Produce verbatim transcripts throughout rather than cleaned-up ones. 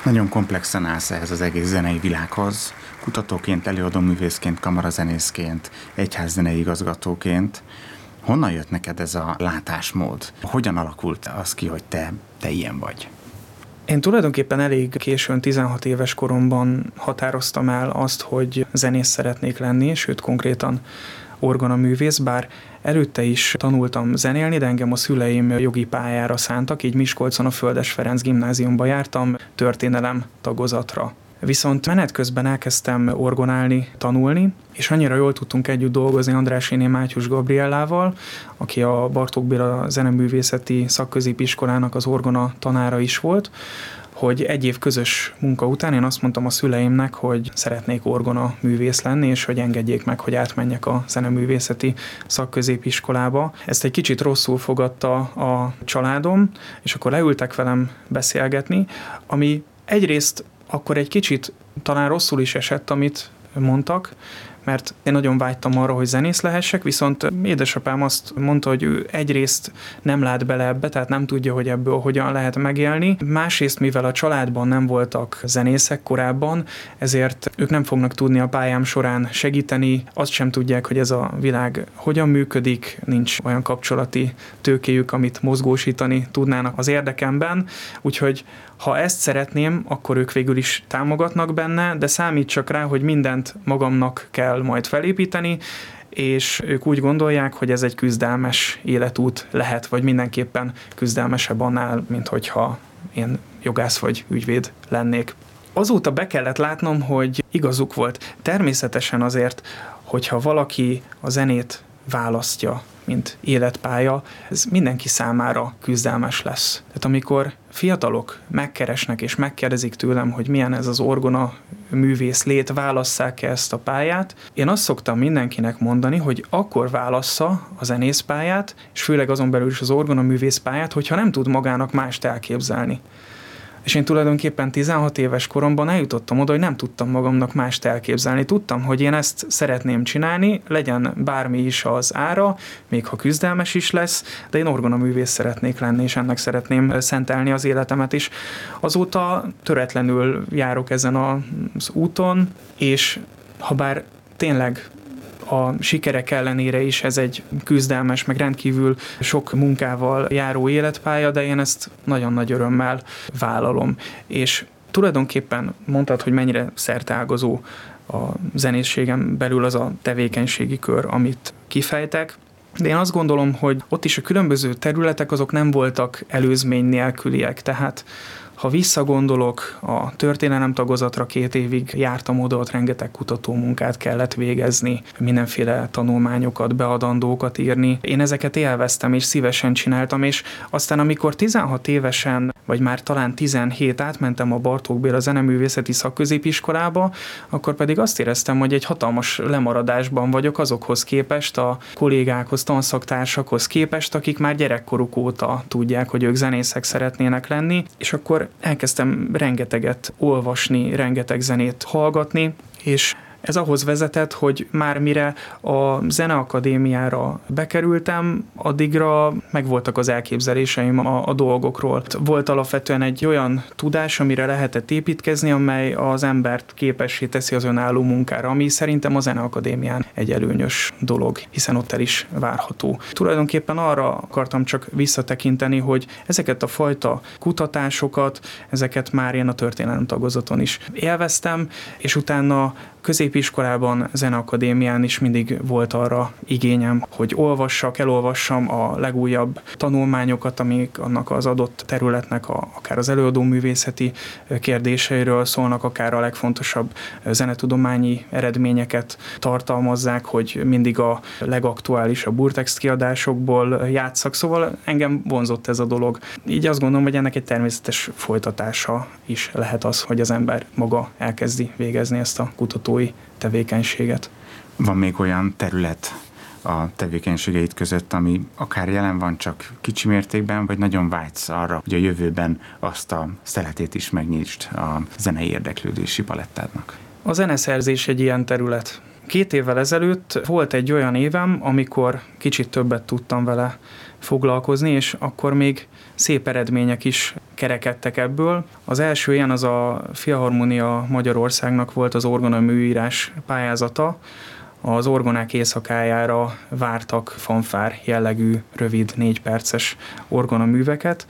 Nagyon komplexen állsz ehhez az egész zenei világhoz, kutatóként, előadóművészként, kamarazenészként, egyházzenei igazgatóként. Honnan jött neked ez a látásmód? Hogyan alakult az ki, hogy te, te ilyen vagy? Én tulajdonképpen elég későn, tizenhat éves koromban határoztam el azt, hogy zenész szeretnék lenni, sőt konkrétan orgonaművész, bár előtte is tanultam zenélni, de engem a szüleim jogi pályára szántak, így Miskolcon a Földes Ferenc gimnáziumba jártam történelem tagozatra. Viszont menet közben elkezdtem orgonálni, tanulni, és annyira jól tudtunk együtt dolgozni Andráséné Mátyus Gabriellával, aki a Bartók Béla Zeneművészeti Szakközépiskolának az orgona tanára is volt, hogy egy év közös munka után én azt mondtam a szüleimnek, hogy szeretnék orgona művész lenni, és hogy engedjék meg, hogy átmenjek a zeneművészeti szakközépiskolába. Ezt egy kicsit rosszul fogadta a családom, és akkor leültek velem beszélgetni, ami egyrészt akkor egy kicsit talán rosszul is esett, amit mondtak, mert én nagyon vágytam arra, hogy zenész lehessek, viszont édesapám azt mondta, hogy ő egyrészt nem lát bele ebbe, tehát nem tudja, hogy ebből hogyan lehet megélni. Másrészt, mivel a családban nem voltak zenészek korábban, ezért ők nem fognak tudni a pályám során segíteni, azt sem tudják, hogy ez a világ hogyan működik, nincs olyan kapcsolati tőkéjük, amit mozgósítani tudnának az érdekemben, úgyhogy ha ezt szeretném, akkor ők végül is támogatnak benne, de számít csak rá, hogy mindent magamnak kell majd felépíteni, és ők úgy gondolják, hogy ez egy küzdelmes életút lehet, vagy mindenképpen küzdelmesebb annál, mint hogyha én jogász vagy ügyvéd lennék. Azóta be kellett látnom, hogy igazuk volt. Természetesen azért, hogyha valaki a zenét választja, mint életpálya, ez mindenki számára küzdelmes lesz. Tehát amikor fiatalok megkeresnek és megkérdezik tőlem, hogy milyen ez az orgona művész lét, válasszák-e ezt a pályát, én azt szoktam mindenkinek mondani, hogy akkor válassza a zenészpályát, és főleg azon belül is az orgona művész pályát, hogyha nem tud magának mást elképzelni. És én tulajdonképpen tizenhat éves koromban eljutottam oda, hogy nem tudtam magamnak mást elképzelni. Tudtam, hogy én ezt szeretném csinálni, legyen bármi is az ára, még ha küzdelmes is lesz, de én orgonaművész szeretnék lenni, és ennek szeretném szentelni az életemet is. Azóta töretlenül járok ezen az úton, és ha bár tényleg a sikerek ellenére is ez egy küzdelmes, meg rendkívül sok munkával járó életpálya, de én ezt nagyon nagy örömmel vállalom. És tulajdonképpen mondtad, hogy mennyire szerteágazó a zenészségem belül az a tevékenységi kör, amit kifejtek. De én azt gondolom, hogy ott is a különböző területek azok nem voltak előzmény nélküliek, tehát ha visszagondolok a történelem tagozatra, két évig jártam oda, ott rengeteg kutatómunkát kellett végezni, mindenféle tanulmányokat, beadandókat írni. Én ezeket élveztem és szívesen csináltam, és aztán amikor tizenhat évesen, vagy már talán tizenhét átmentem a Bartók Béla Zeneművészeti Szakközépiskolába, akkor pedig azt éreztem, hogy egy hatalmas lemaradásban vagyok azokhoz képest, a kollégákhoz, tanszaktársakhoz képest, akik már gyerekkoruk óta tudják, hogy ők zenészek szeretnének lenni, és akkor elkezdtem rengeteget olvasni, rengeteg zenét hallgatni, és ez ahhoz vezetett, hogy már mire a Zeneakadémiára bekerültem, addigra megvoltak az elképzeléseim a, a dolgokról. Volt alapvetően egy olyan tudás, amire lehetett építkezni, amely az embert képessé teszi az önálló munkára, ami szerintem a Zeneakadémián egy előnyös dolog, hiszen ott el is várható. Tulajdonképpen arra akartam csak visszatekinteni, hogy ezeket a fajta kutatásokat, ezeket már én a történelem tagozaton is élveztem, és utána középiskolában, Zeneakadémián is mindig volt arra igényem, hogy olvassak, elolvassam a legújabb tanulmányokat, amik annak az adott területnek a, akár az előadóművészeti kérdéseiről szólnak, akár a legfontosabb zenetudományi eredményeket tartalmazzák, hogy mindig a legaktuálisabb urtext kiadásokból játsszak, szóval engem vonzott ez a dolog. Így azt gondolom, hogy ennek egy természetes folytatása is lehet az, hogy az ember maga elkezdi végezni ezt a kutatói tevékenységet. Van még olyan terület a tevékenységeid között, ami akár jelen van, csak kicsi mértékben, vagy nagyon vágysz arra, hogy a jövőben azt a szeletét is megnyitsd a zenei érdeklődési palettádnak? A zeneszerzés egy ilyen terület. Két évvel ezelőtt volt egy olyan évem, amikor kicsit többet tudtam vele foglalkozni, és akkor még szép eredmények is kerekedtek ebből. Az első ilyen az a Filharmonia Magyarországnak volt az orgona műírás pályázata. Az orgonák éjszakájára vártak fanfár jellegű, rövid, négy perces orgonaműveket,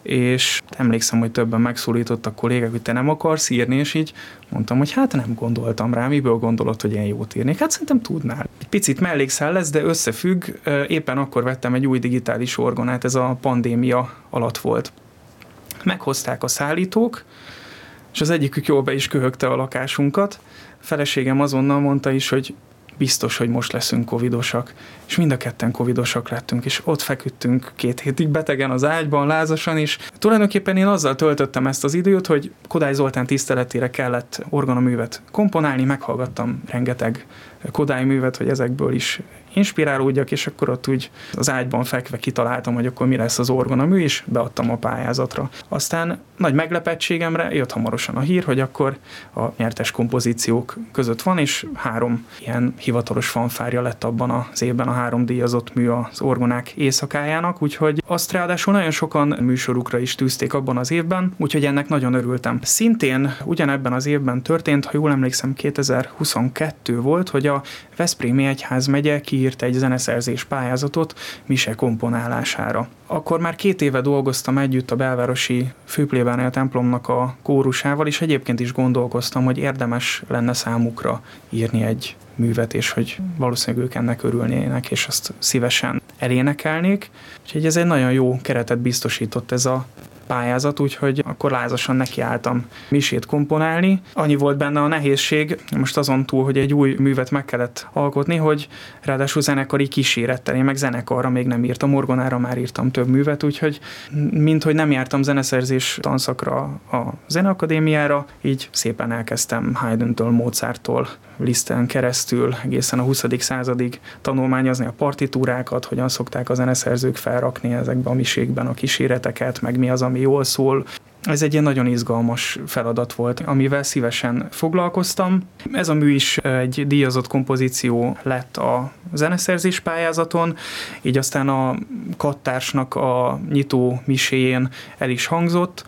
és emlékszem, hogy többen megszólítottak kollégák, hogy te nem akarsz írni, és így mondtam, hogy hát nem gondoltam rá, miből gondolod, hogy én jót írnék? Hát szerintem tudnál. Egy picit mellékszál lesz, de összefügg, éppen akkor vettem egy új digitális orgonát, ez a pandémia alatt volt. Meghozták a szállítók, és az egyikük jól be is köhögte a lakásunkat. A feleségem azonnal mondta is, hogy biztos, hogy most leszünk covidosak. És mind a ketten covidosak lettünk, és ott feküdtünk két hétig betegen az ágyban, lázasan is. Tulajdonképpen én azzal töltöttem ezt az időt, hogy Kodály Zoltán tiszteletére kellett orgonaművet komponálni, meghallgattam rengeteg Kodály művet, hogy ezekből is inspirálódjak, és akkor ott úgy az ágyban fekve kitaláltam, hogy akkor mi lesz az orgonamű, és beadtam a pályázatra. Aztán nagy meglepettségemre jött hamarosan a hír, hogy akkor a nyertes kompozíciók között van, és három ilyen hivatalos fanfárja lett abban az évben a három díjazott mű az orgonák éjszakájának, úgyhogy azt ráadásul nagyon sokan műsorukra is tűzték abban az évben, úgyhogy ennek nagyon örültem. Szintén ugyanebben az évben történt, ha jól emlékszem, kétezer-huszonkettő volt, hogy a Veszprémi Egyházmegye kiírt egy zeneszerzés pályázatot mise komponálására. Akkor már két éve dolgoztam együtt a belvárosi főplébánél templomnak a kórusával, és egyébként is gondolkoztam, hogy érdemes lenne számukra írni egy művet, és hogy valószínűleg ők ennek örülnének, és azt szívesen elénekelnék. Úgyhogy ez egy nagyon jó keretet biztosított ez a pályázat, úgyhogy akkor lázasan nekiálltam misét komponálni. Annyi volt benne a nehézség, most azon túl, hogy egy új művet meg kellett alkotni, hogy ráadásul zenekari kísérettel, én meg zenekarra még nem írtam, orgonára már írtam több művet, úgyhogy minthogy nem jártam zeneszerzés tanszakra a Zeneakadémiára, így szépen elkezdtem Haydntől, Mozarttól, Liszten keresztül egészen a huszadik századig tanulmányozni a partitúrákat, hogyan szokták a zeneszerzők felrakni ezekbe a misékben a kíséreteket, meg mi az, ami jól szól. Ez egy ilyen nagyon izgalmas feladat volt, amivel szívesen foglalkoztam. Ez a mű is egy díjazott kompozíció lett a zeneszerzés pályázaton, így aztán a kattársnak a nyitó miséjén el is hangzott,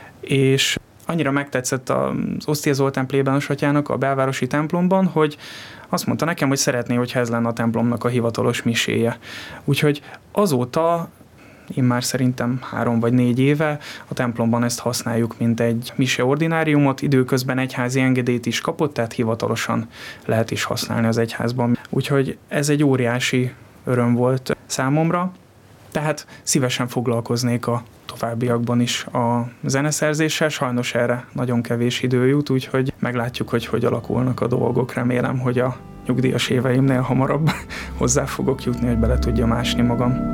és annyira megtetszett az Osztia Zoltán plébános atyának a belvárosi templomban, hogy azt mondta nekem, hogy szeretné, hogyha ez lenne a templomnak a hivatalos miséje. Úgyhogy azóta, én már szerintem három vagy négy éve a templomban ezt használjuk, mint egy mise ordináriumot, időközben egyházi engedélyt is kapott, tehát hivatalosan lehet is használni az egyházban. Úgyhogy ez egy óriási öröm volt számomra, tehát szívesen foglalkoznék a továbbiakban is a zeneszerzéssel, sajnos erre nagyon kevés idő jut, úgyhogy meglátjuk, hogy hogy alakulnak a dolgok. Remélem, hogy a nyugdíjas éveimnél hamarabb hozzá fogok jutni, hogy bele tudjam ásni magam.